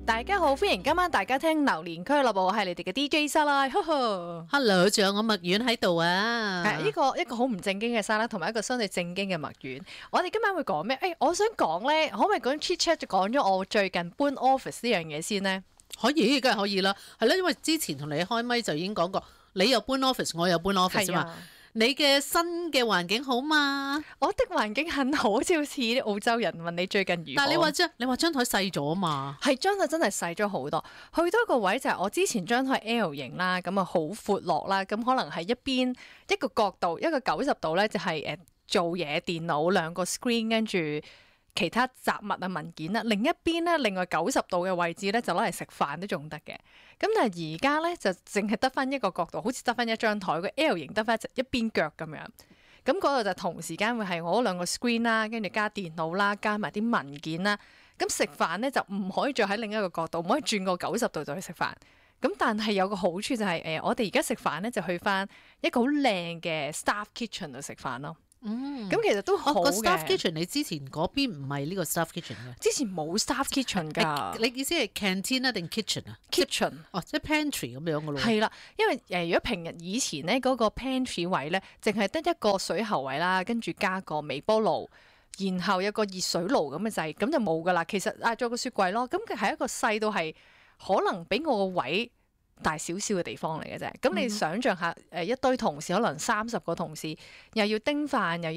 大家好，歡迎今晚大家聽榴蓮俱樂部，我係你哋嘅 DJ 沙拉，呵呵。 Hello，仲有我麥丸喺度啊！ 係一個好唔正經嘅沙拉，同埋一個相對正經嘅麥丸。我哋今晚會講咩？我想講咧，可唔可以講 chit chat 就講咗我最近搬 office 呢樣嘢先呢？ 可以，梗係可以啦。係啦，因為之前同你開咪就已經講過，你又搬 office，我又搬 office 嘛。你嘅新嘅環境好嘛？ 我的環境很好，好似啲澳洲人問你最近如何。 但係你話張台細咗嘛？ 係張台真係細咗好多，去到一個位就係我之前張台 L 型啦，咁啊好闊落啦，咁可能係一個角度，一個90度咧就係做嘢電腦兩個 screen 跟住其他雜物啊文件啦，另一邊咧另外90度嘅位置咧就攞嚟食飯都仲得嘅。咁但係而家咧就淨係得翻一個角度，好似得翻一張台個 L 型得翻一邊腳咁樣。咁嗰度就同時間會係我兩個 screen 啦，跟住加電腦啦，加埋啲文件啦。咁食飯咧就唔可以再喺另一個角度，唔可以轉個90度就去食飯。咁但係有個好處就係我哋而家食飯咧就去翻一個好靚嘅 staff kitchen 度食飯咯。咁其實都好嘅。 staff kitchen 你之前嗰邊唔係呢個 staff kitchen 嘅？ 之前冇 staff kitchen 㗎。 你意思係 canteen 啊定 kitchen 啊 ？kitchen 即係 pantry 咁樣嘅咯。 係啦，因為如果平日以前咧嗰個 pantry 位咧，淨係得一個水喉位啦，跟住加個微波爐，然後有個熱水爐咁嘅掣，咁就冇㗎啦。其實仲有個雪櫃咯，咁佢係一個細到係可能比我個位大少少嘅地方嚟嘅啫。咁你想象下，一堆同事可能30個同事，又要叮飯，又